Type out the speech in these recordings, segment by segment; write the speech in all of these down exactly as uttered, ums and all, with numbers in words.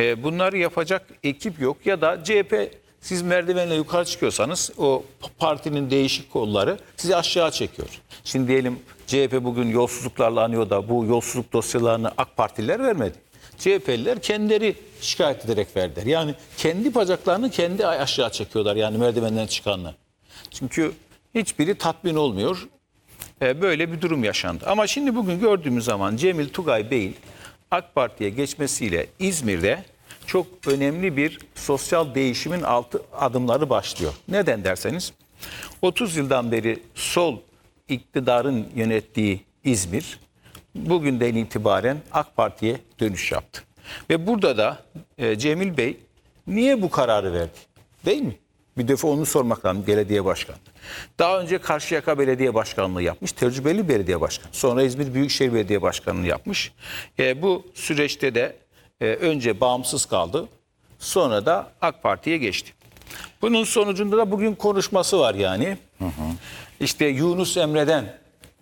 E, bunları yapacak ekip yok ya da C H P, siz merdivenle yukarı çıkıyorsanız o partinin değişik kolları sizi aşağı çekiyor. Şimdi diyelim C H P bugün yolsuzluklarla anıyor da bu yolsuzluk dosyalarını AK Partililer vermedi. C H P'liler kendileri şikayet ederek verdiler. Yani kendi bacaklarını kendi aşağı çekiyorlar yani merdivenden çıkanlar. Çünkü hiçbiri tatmin olmuyor. Ee, böyle bir durum yaşandı. Ama şimdi bugün gördüğümüz zaman Cemil Tugay Bey'in AK Parti'ye geçmesiyle İzmir'de çok önemli bir sosyal değişimin altı adımları başlıyor. Neden derseniz otuz yıldan beri sol iktidarın yönettiği İzmir bugünden itibaren AK Parti'ye dönüş yaptı. Ve burada da e, Cemil Bey niye bu kararı verdi? Değil mi? Bir defa onu sormak lazım belediye başkanı. Daha önce Karşıyaka Belediye Başkanlığı yapmış. Tecrübeli belediye başkanı. Sonra İzmir Büyükşehir Belediye Başkanlığı yapmış. E, bu süreçte de e, önce bağımsız kaldı. Sonra da AK Parti'ye geçti. Bunun sonucunda da bugün konuşması var yani. Hı hı. İşte Yunus Emre'den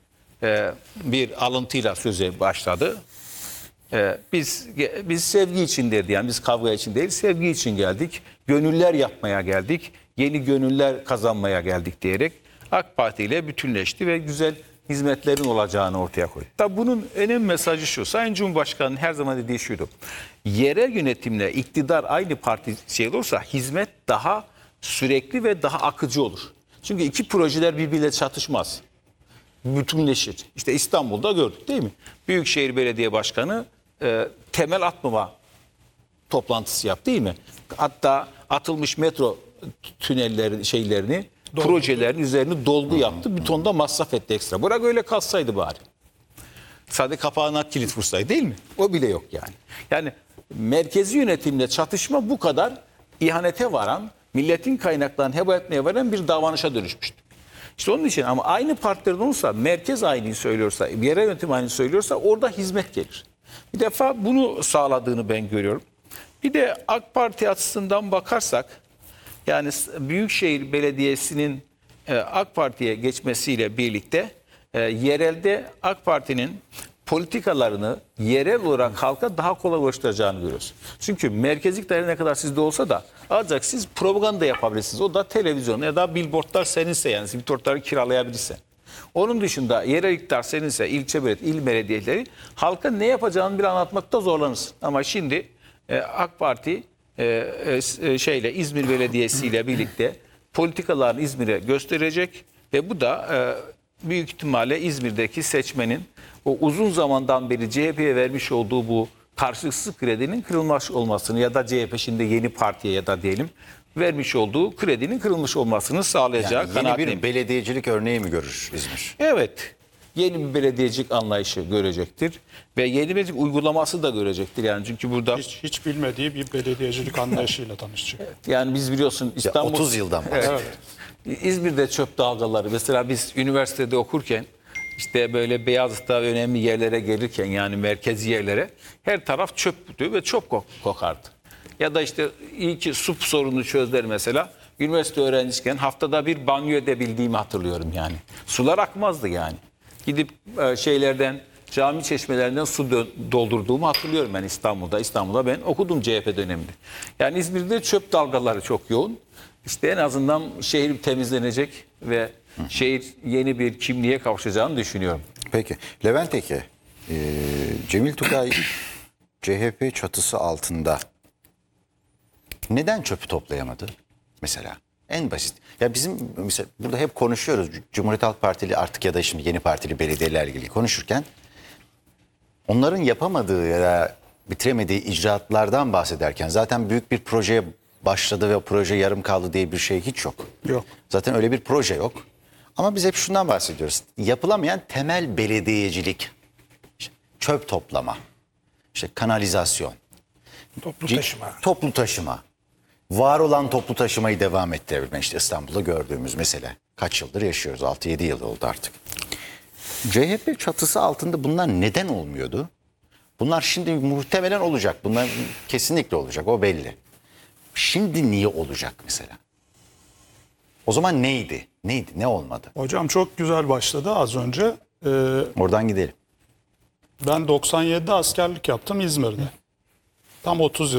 e, bir alıntıyla söze başladı. Ee, biz biz sevgi için dedi yani biz kavga için değil sevgi için geldik. Gönüller yapmaya geldik. Yeni gönüller kazanmaya geldik diyerek AK Parti ile bütünleşti ve güzel hizmetlerin olacağını ortaya koydu. Tabii bunun önemli mesajı şu. Sayın Cumhurbaşkanı'nın her zaman dediği şuydu. Yerel yönetimle iktidar aynı parti şey olursa hizmet daha sürekli ve daha akıcı olur. Çünkü iki projeler birbiriyle çatışmaz. Bütünleşir. İşte İstanbul'da gördük değil mi? Büyükşehir Belediye Başkanı e, temel atmama toplantısı yaptı değil mi? Hatta atılmış metro tünelleri şeylerini, dolgu. projelerin üzerine dolgu yaptı. Bir ton da masraf etti ekstra. Bırak öyle kalsaydı bari. Sadece kapağına kilit vursaydı değil mi? O bile yok yani. Yani merkezi yönetimle çatışma bu kadar ihanete varan, milletin kaynaklarını heba etmeye varan bir davranışa dönüşmüştü. İşte onun için ama aynı partilerden olursa, merkez aynı söylüyorsa, yerel yönetim aynı söylüyorsa orada hizmet gelir. Bir defa bunu sağladığını ben görüyorum. Bir de AK Parti açısından bakarsak, yani Büyükşehir Belediyesi'nin e, AK Parti'ye geçmesiyle birlikte e, yerelde AK Parti'nin politikalarını yerel olarak halka daha kolay ulaştıracağını görüyoruz. Çünkü merkezlik daire ne kadar sizde olsa da ancak siz propaganda yapabilirsiniz. O da televizyon ya da billboardlar seninse yani billboardları kiralayabilirsen. Onun dışında yerel iktidar seninse ilçe belediye, il belediyeleri halka ne yapacağını bile anlatmakta zorlanırsın. Ama şimdi e, AK Parti e, e, şeyle İzmir Belediyesi ile birlikte politikalarını İzmir'e gösterecek ve bu da e, büyük ihtimalle İzmir'deki seçmenin o uzun zamandan beri C H P'ye vermiş olduğu bu karşılıksız kredinin kırılmış olmasını ya da C H P şimdi yeni partiye ya da diyelim vermiş olduğu kredinin kırılmış olmasını sağlayacak. Yani yeni bir belediyecilik örneği mi görür İzmir? Evet. Yeni bir belediyecilik anlayışı görecektir ve yeni bir belediyecilik uygulaması da görecektir. Yani çünkü burada hiç, hiç bilmediği bir belediyecilik anlayışıyla tanışacak. Evet, yani biz biliyorsun İstanbul ya otuz yıldan bahsediyoruz. Evet. İzmir'de çöp dalgaları mesela biz üniversitede okurken İşte böyle Beyazıt'ta önemli yerlere gelirken yani merkezi yerlere her taraf çöptü ve çöp kokardı. Ya da işte iyi ki su sorununu çözdüler mesela. Üniversite öğrencisiyken haftada bir banyo edebildiğimi hatırlıyorum yani. Sular akmazdı yani. Gidip şeylerden cami çeşmelerinden su doldurduğumu hatırlıyorum ben İstanbul'da. İstanbul'da ben okudum C H P döneminde. Yani İzmir'de çöp dalgaları çok yoğun. İşte en azından şehir temizlenecek ve şehir yeni bir kimliğe kavuşacağını düşünüyorum. Peki. Levent Eke, e, Cemil Tugay C H P çatısı altında neden çöpü toplayamadı mesela? En basit. Ya bizim mesela burada hep konuşuyoruz. Cumhuriyet Halk Partili artık ya da şimdi yeni partili belediyelerle ilgili konuşurken onların yapamadığı ya da bitiremediği icraatlardan bahsederken zaten büyük bir projeye başladı ve o proje yarım kaldı diye bir şey hiç yok. Yok. Zaten öyle bir proje yok. Ama biz hep şundan bahsediyoruz. Yapılamayan temel belediyecilik, işte çöp toplama, işte kanalizasyon, Toplu taşıma. Toplu taşıma. Var olan toplu taşımayı devam ettirebilme. İşte İstanbul'da gördüğümüz mesele. Kaç yıldır yaşıyoruz? altı yedi yıl oldu artık. C H P çatısı altında bunlar neden olmuyordu? Bunlar şimdi muhtemelen olacak. Bunlar kesinlikle olacak. O belli. Şimdi niye olacak mesela? O zaman neydi? Neydi? Ne olmadı? Hocam çok güzel başladı az önce. Ee, Oradan gidelim. ben doksan yedide askerlik yaptım İzmir'de. Tam otuz yıl.